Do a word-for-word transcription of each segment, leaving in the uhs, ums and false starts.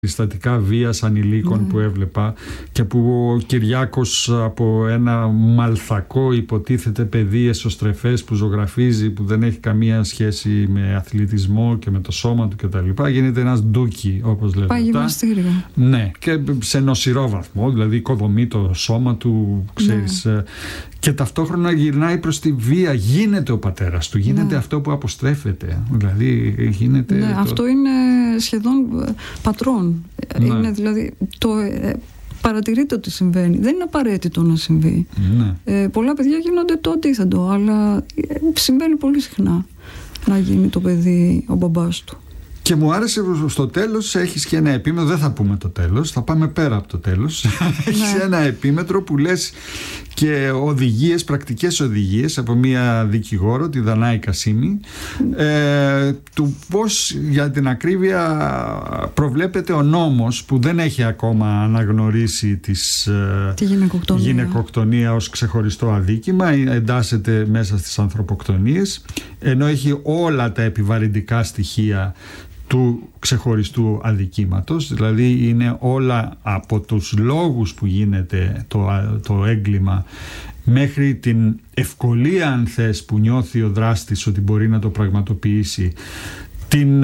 περιστατικά βίας ανηλίκων mm. που έβλεπα και που ο Κυριάκος από ένα μαλθακό υποτίθεται παιδί εσωστρεφές που ζωγραφίζει, που δεν έχει καμία σχέση με αθλητισμό και με το σώμα του κτλ. Γίνεται ένας ντούκι, όπως λέμε. Πάει γυμναστήριο. Ναι, και σε νοσηρό βαθμό, δηλαδή οικοδομεί το σώμα του, ξέρεις. Ναι. Και ταυτόχρονα γυρνάει προς τη βία. Γίνεται ο πατέρας του, γίνεται ναι. αυτό που αποστρέφεται. Δηλαδή γίνεται. Ναι, το... αυτό είναι σχεδόν πατρόν. Ναι. Είναι δηλαδή. Το, ε, παρατηρείται ότι συμβαίνει. Δεν είναι απαραίτητο να συμβεί. Ναι. Ε, πολλά παιδιά γίνονται το αντίθετο, αλλά ε, συμβαίνει πολύ συχνά να γίνει το παιδί ο μπαμπάς του. Και μου άρεσε στο τέλος, έχεις και ένα επίμετρο, δεν θα πούμε το τέλος, θα πάμε πέρα από το τέλος. Έχεις ναι. ένα επίμετρο που λες και οδηγίες, πρακτικές οδηγίες από μία δικηγόρο, τη Δανάη Κασίμη, ε, του πώς για την ακρίβεια προβλέπεται ο νόμος που δεν έχει ακόμα αναγνωρίσει τις, τη γυναικοκτονία. γυναικοκτονία ως ξεχωριστό αδίκημα, εντάσσεται μέσα στις ανθρωποκτονίες, ενώ έχει όλα τα επιβαρυντικά στοιχεία του ξεχωριστού αδικήματος, δηλαδή είναι όλα από τους λόγους που γίνεται το, το έγκλημα μέχρι την ευκολία, αν θες, που νιώθει ο δράστης ότι μπορεί να το πραγματοποιήσει, την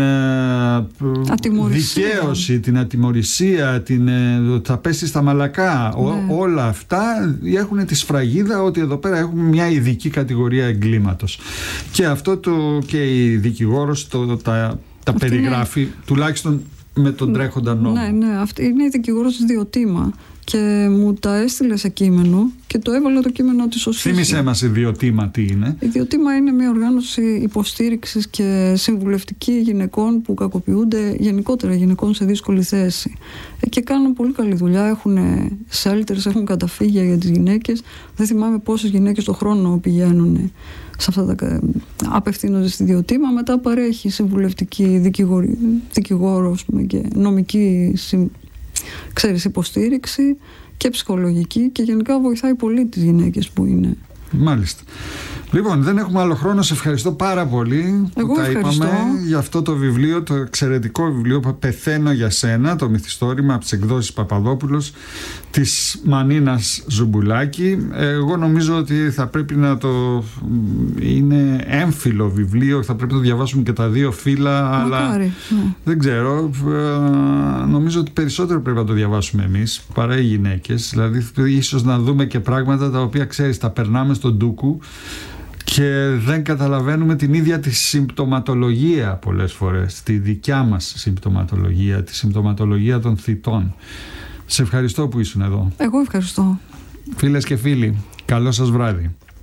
δικαίωση, την ατιμωρησία, την, θα πέσει στα μαλακά. Ναι. Ό, όλα αυτά έχουν τη σφραγίδα ότι εδώ πέρα έχουμε μια ειδική κατηγορία εγκλήματος. Και αυτό το, και η δικηγόρος το, τα τα αυτή περιγράφει, είναι... τουλάχιστον με τον τρέχοντα νόμο. Ναι, ναι, αυτή είναι η δικηγόρος Ιδιωτήμα και μου τα έστειλε σε κείμενο και το έβαλα το κείμενο της ως Θύμησέ μας Ιδιωτήμα τι είναι. Ιδιωτήμα είναι μια οργάνωση υποστήριξης και συμβουλευτική γυναικών που κακοποιούνται, γενικότερα γυναικών σε δύσκολη θέση. Και κάνουν πολύ καλή δουλειά, έχουν shelters, έχουν καταφύγια για τις γυναίκες. Δεν θυμάμαι πόσες γυναίκες το χρόνο πηγαίνουν σε αυτά τα, απευθύνονται στη Ιδιωτήμα. Μετά παρέχει συμβουλευτική δικηγόρο και νομική ξέρεις, υποστήριξη και ψυχολογική και γενικά βοηθάει πολύ τις γυναίκες που είναι. Μάλιστα. Λοιπόν, δεν έχουμε άλλο χρόνο. Σε ευχαριστώ πάρα πολύ Εγώ που τα ευχαριστώ. είπαμε για αυτό το βιβλίο, το εξαιρετικό βιβλίο που «Πεθαίνω για σένα», το μυθιστόρημα από τις εκδόσεις Παπαδόπουλος της Μανίνας Ζουμπουλάκη. Εγώ νομίζω ότι θα πρέπει να το... είναι έμφυλο βιβλίο, θα πρέπει να το διαβάσουν και τα δύο φύλλα. Μακάρι, αλλά ναι. δεν ξέρω, νομίζω ότι περισσότερο πρέπει να το διαβάσουμε εμείς παρά οι γυναίκες. Δηλαδή ίσως να δούμε και πράγματα τα οποία, ξέρεις, τα περνάμε στον ντούκου και δεν καταλαβαίνουμε την ίδια τη συμπτωματολογία πολλές φορές, τη δικιά μας συμπτωματολογία, τη συμπτωματολογία των θητών. Σε ευχαριστώ που ήσουν εδώ. Εγώ ευχαριστώ. Φίλες και φίλοι, καλό σας βράδυ.